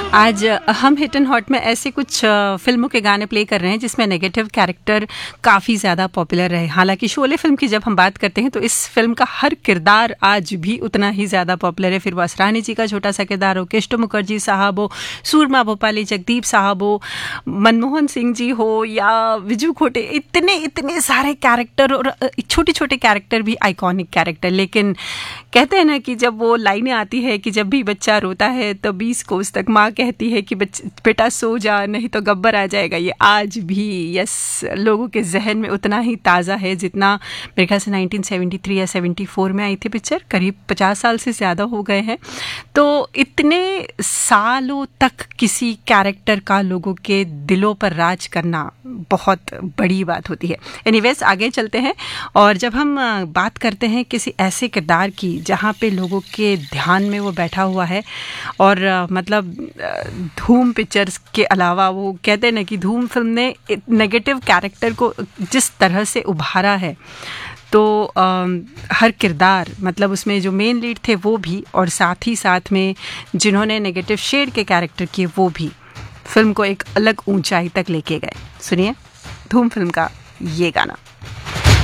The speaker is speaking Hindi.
आज हम हिट एंड हॉट में ऐसे कुछ फिल्मों के गाने प्ले कर रहे हैं जिसमें नेगेटिव कैरेक्टर काफ़ी ज़्यादा पॉपुलर रहे। हालांकि शोले फिल्म की जब हम बात करते हैं तो इस फिल्म का हर किरदार आज भी उतना ही ज़्यादा पॉपुलर है। फिर वो असरानी जी का छोटा सा किरदार हो, केष्टो मुखर्जी साहब हो, सूरमा भोपाली, जगदीप साहब हो, मनमोहन सिंह जी हो या विजू खोटे, इतने सारे कैरेक्टर और छोटे छोटे कैरेक्टर भी आइकॉनिक कैरेक्टर। लेकिन कहते हैं ना कि जब वो लाइनें आती है कि जब भी बच्चा रोता है तो 20 कोस तक माँ कहती है कि बेटा सो जा नहीं तो गब्बर आ जाएगा, ये आज भी लोगों के जहन में उतना ही ताज़ा है जितना मेरे ख्याल से 1973 या 74 में आई थी पिक्चर। करीब 50 साल से ज़्यादा हो गए हैं। तो इतने सालों तक किसी कैरेक्टर का लोगों के दिलों पर राज करना बहुत बड़ी बात होती है। एनीवेज आगे चलते हैं और जब हम बात करते हैं किसी ऐसे किरदार की जहाँ पे लोगों के ध्यान में वो बैठा हुआ है और मतलब धूम पिक्चर्स के अलावा वो कहते हैं ना कि धूम फिल्म ने नेगेटिव कैरेक्टर को जिस तरह से उभारा है तो हर किरदार मतलब उसमें जो मेन लीड थे वो भी और साथ ही साथ में जिन्होंने नेगेटिव शेड के कैरेक्टर किए वो भी फिल्म को एक अलग ऊंचाई तक लेके गए। सुनिए धूम फिल्म का ये गाना।